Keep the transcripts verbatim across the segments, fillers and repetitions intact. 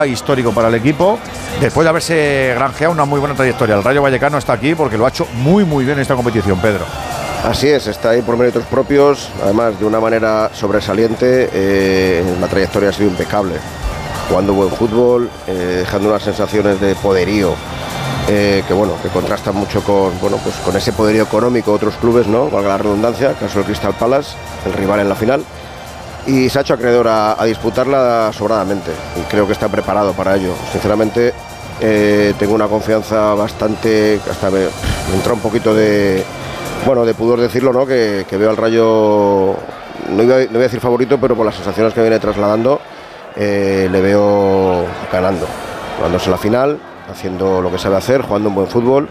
histórico para el equipo, después de haberse granjeado una muy buena trayectoria. El Rayo Vallecano está aquí porque lo ha hecho muy muy bien en esta competición, Pedro. Así es, está ahí por méritos propios, además de una manera sobresaliente. Eh, la trayectoria ha sido impecable, jugando buen fútbol, eh, dejando unas sensaciones de poderío eh, que bueno, que contrastan mucho con bueno, pues con ese poderío económico de otros clubes, ¿no? Valga la redundancia, caso del Crystal Palace, el rival en la final. Y se ha hecho acreedor a, a disputarla sobradamente y creo que está preparado para ello. Sinceramente, eh, tengo una confianza bastante, hasta me, me entra un poquito de, bueno, de pudor decirlo, ¿no? Que, que veo al Rayo, no iba, no voy a decir favorito, pero por las sensaciones que viene trasladando, eh, le veo ganando, jugándose la final, haciendo lo que sabe hacer, jugando un buen fútbol.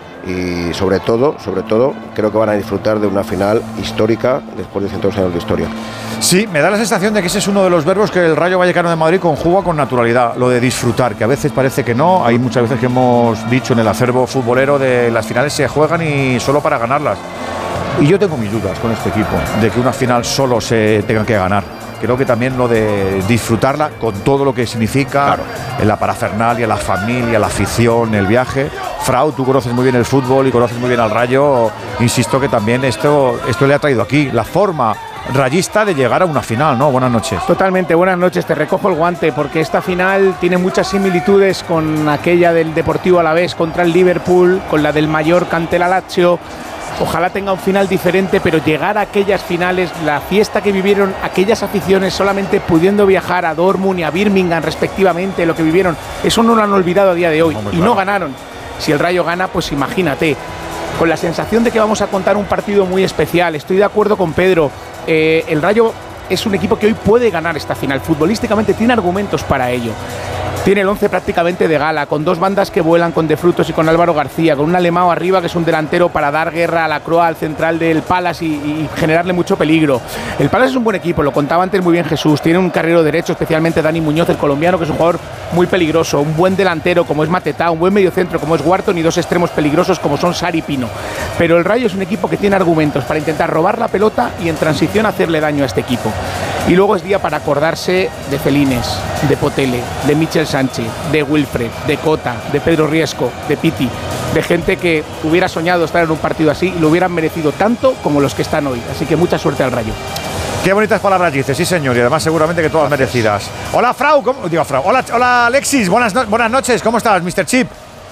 Y sobre todo, sobre todo, creo que van a disfrutar de una final histórica después de cientos años de historia. Sí, me da la sensación de que ese es uno de los verbos que el Rayo Vallecano de Madrid conjuga con naturalidad, lo de disfrutar, que a veces parece que no. Hay muchas veces que hemos dicho en el acervo futbolero de las finales se juegan y solo para ganarlas. Y yo tengo mis dudas con este equipo, de que una final solo se tenga que ganar. Creo que también lo de disfrutarla con todo lo que significa, claro, en la parafernalia, la familia, la afición, el viaje. Frau, tú conoces muy bien el fútbol y conoces muy bien al Rayo. Insisto que también esto, esto le ha traído aquí la forma rayista de llegar a una final, ¿no? Buenas noches. Totalmente, buenas noches. Te recojo el guante porque esta final tiene muchas similitudes con aquella del Deportivo Alavés contra el Liverpool, con la del Mallorca ante la Lazio. Ojalá tenga un final diferente, pero llegar a aquellas finales, la fiesta que vivieron aquellas aficiones solamente pudiendo viajar a Dortmund y a Birmingham respectivamente, lo que vivieron, eso no lo han olvidado a día de hoy. No, y claro, no ganaron. Si el Rayo gana, pues imagínate, con la sensación de que vamos a contar un partido muy especial. Estoy de acuerdo con Pedro, eh, el Rayo es un equipo que hoy puede ganar esta final, futbolísticamente tiene argumentos para ello. Tiene el once prácticamente de gala, con dos bandas que vuelan, con De Frutos y con Álvaro García, con un Alemão arriba que es un delantero para dar guerra a la Croa, al central del Palace y, y generarle mucho peligro. El Palace es un buen equipo, lo contaba antes muy bien Jesús, tiene un carrilero derecho, especialmente Dani Muñoz, el colombiano, que es un jugador muy peligroso, un buen delantero como es Matetá, un buen mediocentro como es Wharton y dos extremos peligrosos como son Sarri y Pino. Pero el Rayo es un equipo que tiene argumentos para intentar robar la pelota y en transición hacerle daño a este equipo. Y luego es día para acordarse de Celines, de Potele, de Michel Sánchez, de Wilfred, de Cota, de Pedro Riesco, de Piti, de gente que hubiera soñado estar en un partido así y lo hubieran merecido tanto como los que están hoy. Así que mucha suerte al Rayo. Qué bonitas palabras dices, sí señor, y además seguramente que todas merecidas. Hola Frau, ¿cómo? Digo Frau. Hola, hola Alexis, buenas, no- buenas noches, ¿cómo estás, mister Chip?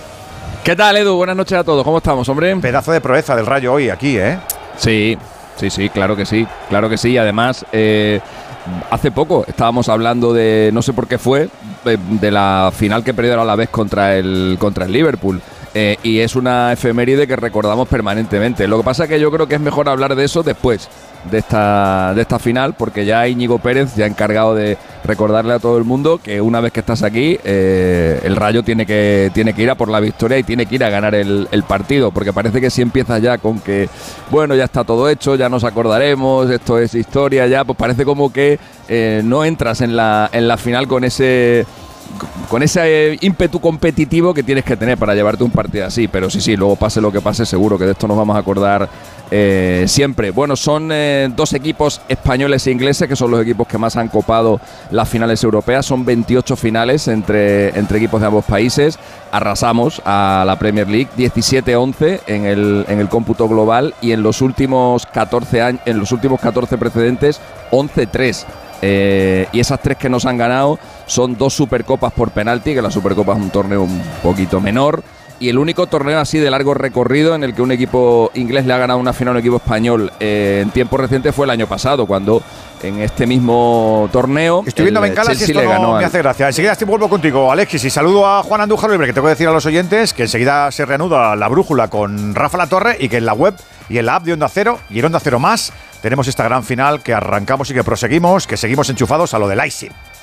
¿Qué tal, Edu? Buenas noches a todos, ¿cómo estamos, hombre? Pedazo de proeza del Rayo hoy aquí, ¿eh? Sí, sí, sí, claro que sí, claro que sí. Además, eh, hace poco estábamos hablando de, no sé por qué fue, de, de la final que perdió el Alavés contra el, contra el Liverpool. Eh, y es una efeméride que recordamos permanentemente. Lo que pasa es que yo creo que es mejor hablar de eso después de esta, de esta final, porque ya Íñigo Pérez ya ha encargado de recordarle a todo el mundo que una vez que estás aquí, eh, el Rayo tiene que, tiene que ir a por la victoria y tiene que ir a ganar el, el partido, porque parece que si empiezas ya con que, bueno, ya está todo hecho, ya nos acordaremos, esto es historia ya, pues parece como que eh, no entras en la, en la final con ese... con ese ímpetu competitivo que tienes que tener para llevarte un partido así. Pero sí, sí, luego pase lo que pase, seguro que de esto nos vamos a acordar eh, siempre. Bueno, son eh, dos equipos españoles e ingleses que son los equipos que más han copado las finales europeas. Son veintiocho finales entre, entre equipos de ambos países. Arrasamos a la Premier League diecisiete a once en el, en el cómputo global, y en los últimos catorce años, en los últimos catorce precedentes once a tres. Eh, y esas tres que nos han ganado son dos Supercopas por penalti, que la Supercopa es un torneo un poquito menor, y el único torneo así de largo recorrido en el que un equipo inglés le ha ganado una final a un equipo español eh, en tiempo reciente fue el año pasado, cuando en este mismo torneo estoy viendo Bencalas y esto le ganó no me al... hace gracia. Enseguida estoy vuelvo contigo, Alexis, y saludo a Juan Andújar Libre, que tengo que decir a los oyentes que enseguida se reanuda la brújula con Rafa Latorre y que en la web y en la app de Onda Cero y en Onda Cero Más tenemos esta gran final que arrancamos y que proseguimos, que seguimos enchufados a lo de Leipzig.